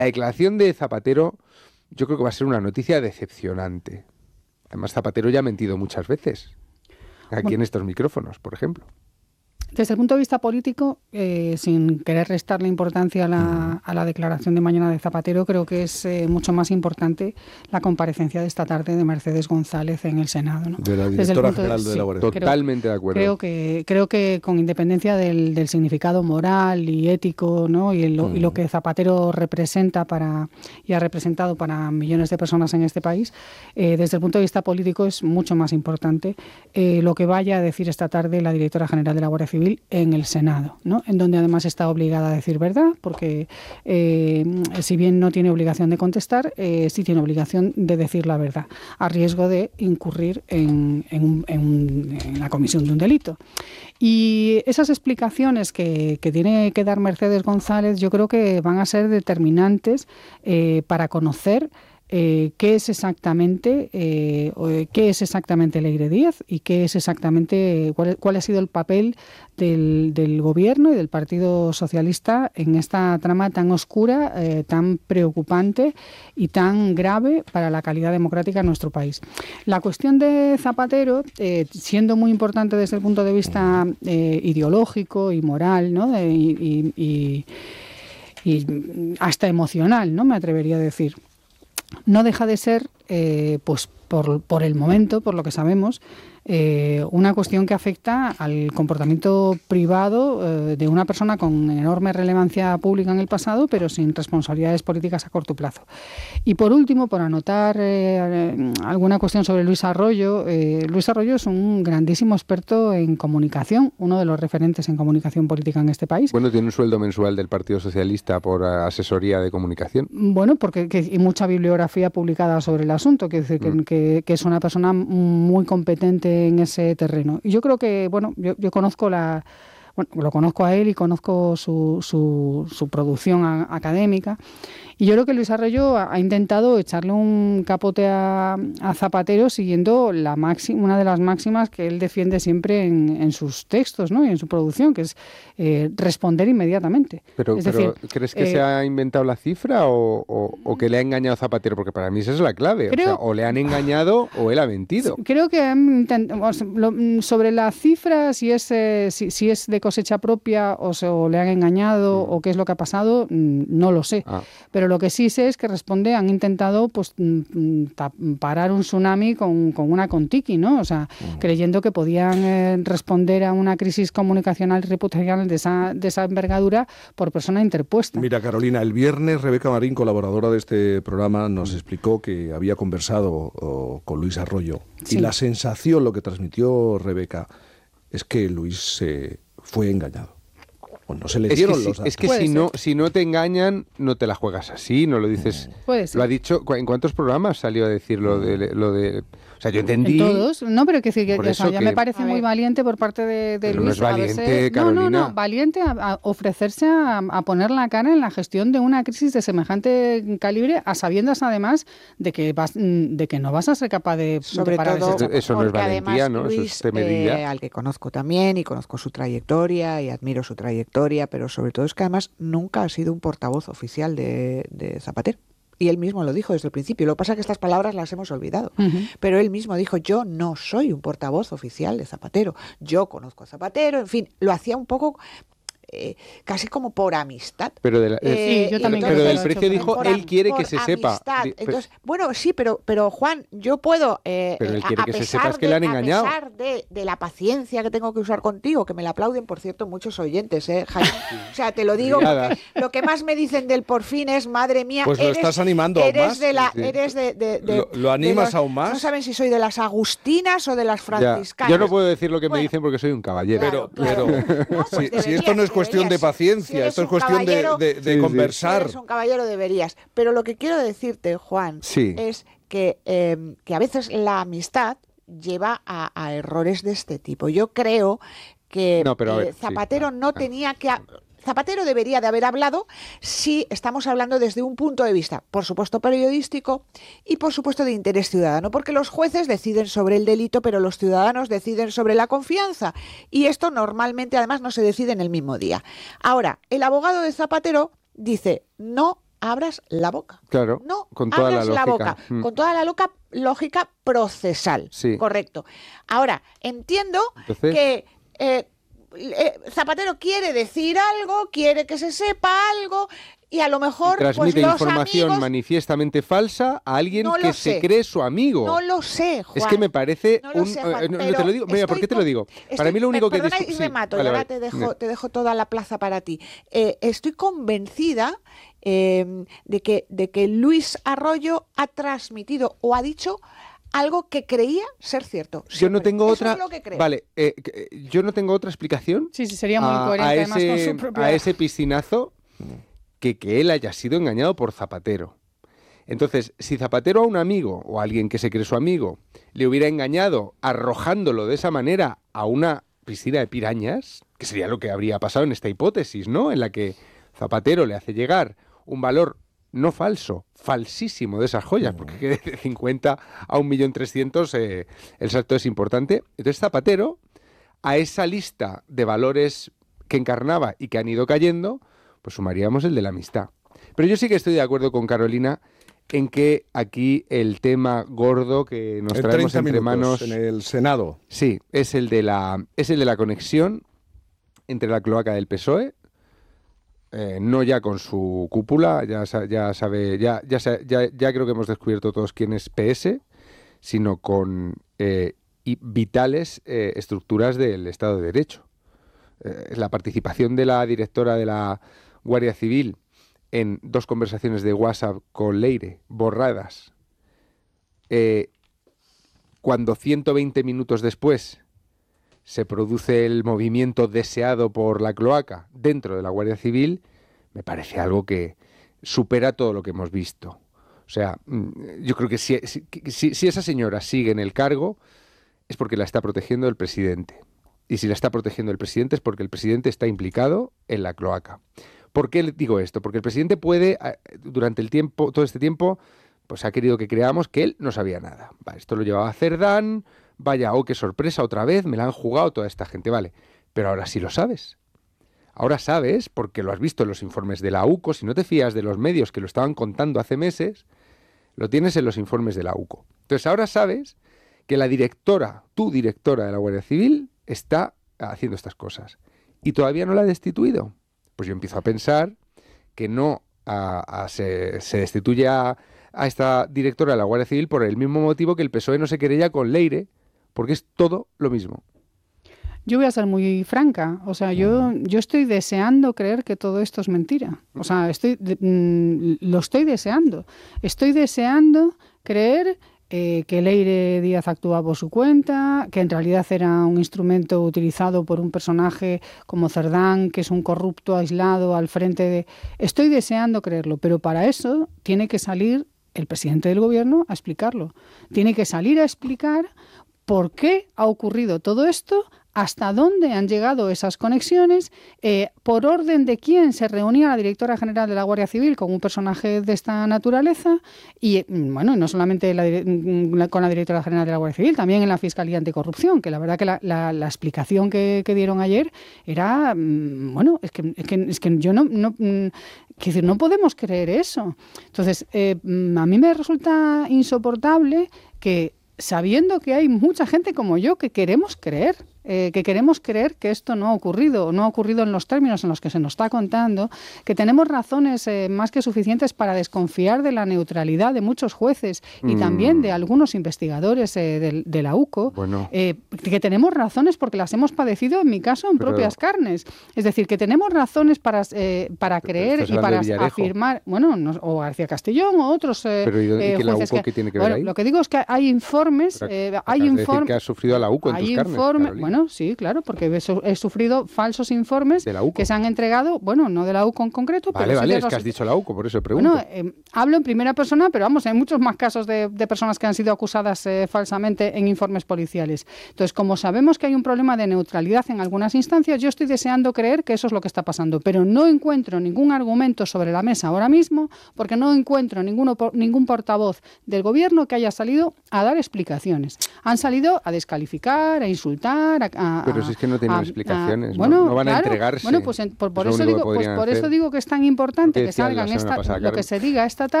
La declaración de Zapatero yo creo que va a ser una noticia decepcionante. Además, Zapatero ya ha mentido muchas veces. Aquí en estos micrófonos, por ejemplo. Desde el punto de vista político, sin querer restarle importancia a la declaración de mañana de Zapatero, creo que es mucho más importante la comparecencia de esta tarde de Mercedes González en el Senado, ¿no? De la directora general de la Guardia Civil. Totalmente de acuerdo. Creo que con independencia del significado moral y ético, ¿no? y lo que Zapatero representa y ha representado para millones de personas en este país, desde el punto de vista político es mucho más importante lo que vaya a decir esta tarde la directora general de la Guardia Civil en el Senado, ¿no? En donde además está obligada a decir verdad, porque si bien no tiene obligación de contestar, sí tiene obligación de decir la verdad, a riesgo de incurrir en la comisión de un delito. Y esas explicaciones que tiene que dar Mercedes González, yo creo que van a ser determinantes para conocer qué es exactamente Leire Díaz y qué es exactamente cuál ha sido el papel del gobierno y del Partido Socialista en esta trama tan oscura, tan preocupante y tan grave para la calidad democrática en nuestro país. La cuestión de Zapatero, siendo muy importante desde el punto de vista ideológico y moral, ¿no? y hasta emocional, ¿no? Me atrevería a decir. No deja de ser, pues por el momento, por lo que sabemos, una cuestión que afecta al comportamiento privado de una persona con enorme relevancia pública en el pasado, pero sin responsabilidades políticas a corto plazo. Y por último, por anotar alguna cuestión sobre Luis Arroyo. Luis Arroyo es un grandísimo experto en comunicación, uno de los referentes en comunicación política en este país. Bueno, tiene un sueldo mensual del Partido Socialista por asesoría de comunicación. Bueno, porque y mucha bibliografía publicada sobre el asunto, quiere decir que es una persona muy competente en ese terreno. Y yo creo que, bueno, yo conozco lo conozco a él y conozco su producción académica. Y yo creo que Luis Arroyo ha intentado echarle un capote a Zapatero siguiendo una de las máximas que él defiende siempre en sus textos, ¿no? Y en su producción, que es responder inmediatamente. Pero ¿crees que se ha inventado la cifra o que le ha engañado Zapatero? Porque para mí esa es la clave. O le han engañado o él ha mentido. Creo que han intentado, sobre la cifra, si es de cosecha propia o le han engañado o qué es lo que ha pasado, no lo sé. Pero lo que sí sé es que han intentado pues parar un tsunami con una Kon-Tiki, ¿no? O sea, creyendo que podían responder a una crisis comunicacional y reputacional de esa envergadura por persona interpuesta. Mira, Carolina, el viernes Rebeca Marín, colaboradora de este programa, nos explicó que había conversado con Luis Arroyo. Sí. Y la sensación, lo que transmitió Rebeca, es que Luis fue engañado. No se le dieron los datos. Es que si no te engañan, no te la juegas así, no lo dices. Lo ha dicho. ¿En cuántos programas salió a decir lo de o sea, yo entendí. En todos. No, pero que ya me parece muy valiente por parte de Luis. No es valiente, Carolina. No, valiente a ofrecerse a poner la cara en la gestión de una crisis de semejante calibre, a sabiendas además de que no vas a ser capaz de parar eso no es valentía, ¿no? Luis, eso es temeridad. Al que conozco también y conozco su trayectoria y admiro su trayectoria, pero sobre todo es que además nunca ha sido un portavoz oficial de Zapatero. Y él mismo lo dijo desde el principio. Lo que pasa es que estas palabras las hemos olvidado. Pero él mismo dijo, yo no soy un portavoz oficial de Zapatero. Yo conozco a Zapatero, en fin, lo hacía un poco casi como por amistad. Pero yo también pero del precio dijo, él quiere que se sepa. Entonces, bueno, sí, pero Juan, yo puedo, pero él quiere que se sepa que le han engañado. A pesar de la paciencia que tengo que usar contigo, que me la aplauden, por cierto, muchos oyentes, Jaime. O sea, te lo digo, porque lo que más me dicen del por fin es, madre mía, pues lo estás animando aún más. Eres de ¿Lo animas aún más? No saben si soy de las agustinas o de las franciscanas. Yo no puedo decir lo que me dicen porque soy un caballero. Pero no, pues si esto no es cuestión de paciencia, esto es cuestión de conversar. Si eres un caballero deberías. Pero lo que quiero decirte, Juan, es que a veces la amistad lleva a errores de este tipo. Yo creo que Zapatero no tenía que... Zapatero debería de haber hablado si estamos hablando desde un punto de vista, por supuesto, periodístico y por supuesto de interés ciudadano, porque los jueces deciden sobre el delito, pero los ciudadanos deciden sobre la confianza y esto normalmente además no se decide en el mismo día. Ahora, el abogado de Zapatero dice, no abras la boca. Claro, no con toda abras la boca, con toda la lógica procesal. Sí. Correcto. Ahora, entiendo que Zapatero quiere decir algo, quiere que se sepa algo, y a lo mejor transmite los información amigos, manifiestamente falsa a alguien que se cree su amigo. No lo sé, Juan. Es que me parece no lo sé, Juan, te lo digo. Mira, ¿por qué te lo digo? Para mí lo único perdona, que... y remato, y ahora te dejo toda la plaza para ti. Estoy convencida de que Luis Arroyo ha transmitido o ha dicho algo que creía ser cierto. Yo no tengo otra. Es lo que creo. Vale, yo no tengo otra explicación. Sí, sería muy coherente además con su propia... a ese piscinazo que él haya sido engañado por Zapatero. Entonces, si Zapatero a un amigo o a alguien que se cree su amigo le hubiera engañado arrojándolo de esa manera a una piscina de pirañas, que sería lo que habría pasado en esta hipótesis, ¿no? En la que Zapatero le hace llegar un valor no falso, falsísimo de esas joyas, porque de 50 a 1.300.000 el salto es importante. Entonces Zapatero, a esa lista de valores que encarnaba y que han ido cayendo, pues sumaríamos el de la amistad. Pero yo sí que estoy de acuerdo con Carolina en que aquí el tema gordo que nos traemos entre manos en el Senado. Sí, es el de la conexión entre la cloaca del PSOE, no ya con su cúpula, ya creo que hemos descubierto todos quién es PS, sino con vitales estructuras del Estado de Derecho. La participación de la directora de la Guardia Civil en 2 conversaciones de WhatsApp con Leire, borradas, cuando 120 minutos después se produce el movimiento deseado por la cloaca dentro de la Guardia Civil, me parece algo que supera todo lo que hemos visto. O sea, yo creo que si esa señora sigue en el cargo es porque la está protegiendo el presidente. Y si la está protegiendo el presidente es porque el presidente está implicado en la cloaca. ¿Por qué le digo esto? Porque el presidente puede, durante todo este tiempo, pues ha querido que creamos que él no sabía nada. Vale, esto lo llevaba Cerdán, vaya, qué sorpresa, otra vez, me la han jugado toda esta gente, vale. Pero ahora sí lo sabes. Ahora sabes, porque lo has visto en los informes de la UCO, si no te fías de los medios que lo estaban contando hace meses, lo tienes en los informes de la UCO. Entonces ahora sabes que tu directora de la Guardia Civil, está haciendo estas cosas. ¿Y todavía no la ha destituido? Pues yo empiezo a pensar que no se destituye a esta directora de la Guardia Civil por el mismo motivo que el PSOE no se querella con Leire, porque es todo lo mismo. Yo voy a ser muy franca, o sea, yo estoy deseando creer que todo esto es mentira. O sea, lo estoy deseando. Estoy deseando creer que Leire Díaz actúa por su cuenta, que en realidad era un instrumento utilizado por un personaje como Cerdán, que es un corrupto aislado al frente de... Estoy deseando creerlo, pero para eso tiene que salir el presidente del gobierno a explicarlo. Tiene que salir a explicar por qué ha ocurrido todo esto, hasta dónde han llegado esas conexiones, por orden de quién se reunía la directora general de la Guardia Civil con un personaje de esta naturaleza, y bueno, no solamente con la directora general de la Guardia Civil, también en la Fiscalía Anticorrupción, que la verdad que la explicación que dieron ayer era, bueno, es que yo no podemos creer eso. Entonces, a mí me resulta insoportable que, sabiendo que hay mucha gente como yo que queremos creer que esto no ha ocurrido en los términos en los que se nos está contando, que tenemos razones más que suficientes para desconfiar de la neutralidad de muchos jueces y también de algunos investigadores de la UCO, que tenemos razones porque las hemos padecido, en mi caso, en propias carnes. Es decir, que tenemos razones para creer y para afirmar, o García Castellón o otros pero ¿y que la UCO qué tiene que ver ahí? Lo que digo es que hay informes... hay informes que has sufrido a la UCO en tus carnes, Carolina. Bueno, sí, claro, porque he sufrido falsos informes que se han entregado, no de la UCO en concreto, pero sí es que has dicho la UCO, por eso pregunto. Hablo en primera persona, pero vamos, hay muchos más casos de personas que han sido acusadas falsamente en informes policiales. Entonces, como sabemos que hay un problema de neutralidad en algunas instancias, yo estoy deseando creer que eso es lo que está pasando, pero no encuentro ningún argumento sobre la mesa ahora mismo, porque no encuentro ningún portavoz del gobierno que haya salido a dar explicaciones. Han salido a descalificar, a insultar, llegar a pero si es que no tienen explicaciones, no van a entregarse. Bueno, pues por eso digo que es tan importante que salgan lo que se diga esta tarde